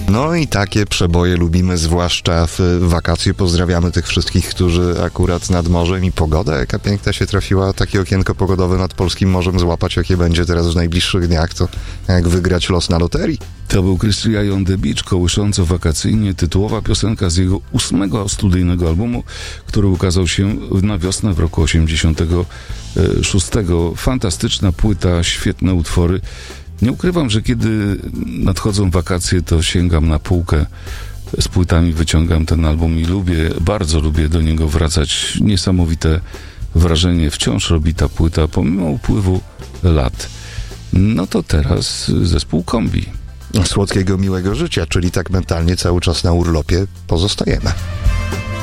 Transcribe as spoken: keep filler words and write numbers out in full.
No i takie przeboje lubimy, zwłaszcza w wakacje. Pozdrawiamy tych wszystkich, którzy akurat nad morzem, i pogoda, jaka piękna się trafiła, takie okienko pogodowe nad polskim morzem złapać, jakie będzie teraz w najbliższych dniach, to jak wygrać los na loterii. To był Christian on the Beach, kołysząco wakacyjnie, tytułowa piosenka z jego ósmego studyjnego albumu, który ukazał się na wiosnę w roku osiemdziesiątego szóstego. Fantastyczna płyta, świetne utwory. Nie ukrywam, że kiedy nadchodzą wakacje, to sięgam na półkę z płytami, wyciągam ten album i lubię, bardzo lubię do niego wracać. Niesamowite wrażenie wciąż robi ta płyta, pomimo upływu lat. No to teraz zespół Kombi. Słodkiego, miłego życia, czyli tak mentalnie cały czas na urlopie pozostajemy.